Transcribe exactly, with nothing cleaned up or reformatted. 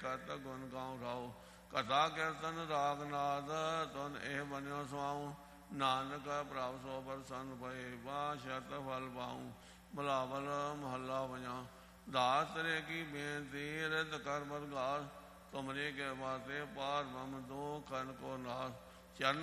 ਕਤ ਗੁਣ ਗਾਉ ਰਾਉ। ਕਥਾ ਕੀਰਤਨ ਰਾਗ ਨਾਦ ਤੁਨ ਇਹ ਬਨਿਓ ਸੁਆਉ। ਨਾਨਕ ਪ੍ਰਭ ਸੋ ਪ੍ਰਸੰਨ ਭਏ ਬਾਸ਼ਤ ਫਲ ਪਾਉ। ਬਿਲਾਵਲ ਮਹੱਲਾ ਪੰਜਾ। ਦਾਸ ਤੇਰੇ ਕੀ ਬੇਨਤੀ ਰਿਦ ਕਰ ਬਰਗਾਸ। ਤੁਮਰੀ ਕਿਰਪਾ ਤੇ ਪਾਰ ਬ੍ਰਹਮ ਦੋ ਖੰਡ ਕੋ ਨਾਸ। ਚਰਨ